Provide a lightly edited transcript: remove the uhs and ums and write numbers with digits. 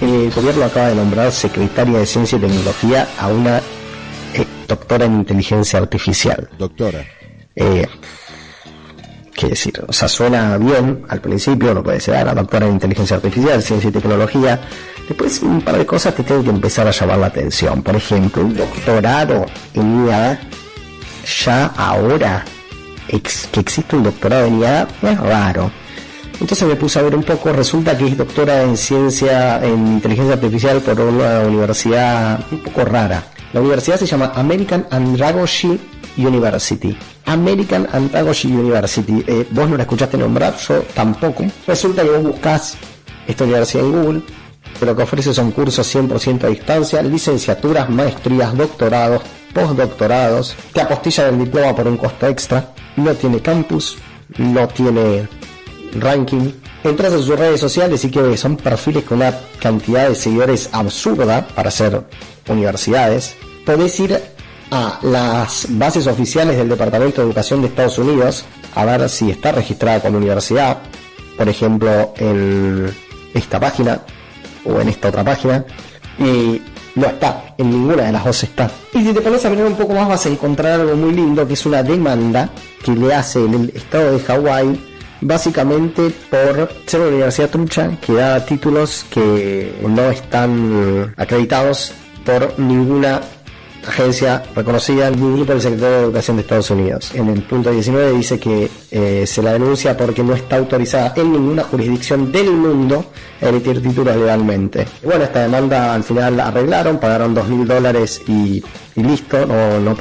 el gobierno acaba de nombrar secretaria de Ciencia y Tecnología a una doctora en inteligencia artificial. Doctora. ¿Qué decir? O sea, suena bien al principio, no puede ser la doctora en inteligencia artificial, ciencia y tecnología. Después un par de cosas te tienen que empezar a llamar la atención. Por ejemplo, un doctorado en IA, ya ahora que existe un doctorado en IA, es raro. Entonces me puse a ver un poco, resulta que es doctora en ciencia, en inteligencia artificial por una universidad un poco rara. La universidad se llama American Andragogy University. American Andragogy University. Vos no la escuchaste nombrar, yo tampoco. Resulta que vos buscás esta universidad en Google, pero lo que ofrece son cursos 100% a distancia, licenciaturas, maestrías, doctorados, postdoctorados, te apostillan el diploma por un costo extra, no tiene campus, no tiene ranking. Entras en sus redes sociales y que son perfiles con una cantidad de seguidores absurda para ser universidades. Podés ir a las bases oficiales del Departamento de Educación de Estados Unidos a ver si está registrada como universidad, por ejemplo en esta página o en esta otra página, y no está, en ninguna de las dos está. Y si te pones a mirar un poco más vas a encontrar algo muy lindo, que es una demanda que le hace el estado de Hawái, básicamente por ser una universidad trucha que da títulos que no están acreditados por ninguna agencia reconocida, ni por el Secretario de Educación de Estados Unidos. En el punto 19 dice que se la denuncia porque no está autorizada en ninguna jurisdicción del mundo a emitir títulos legalmente. Y bueno, esta demanda al final la arreglaron, pagaron $2,000 y listo, no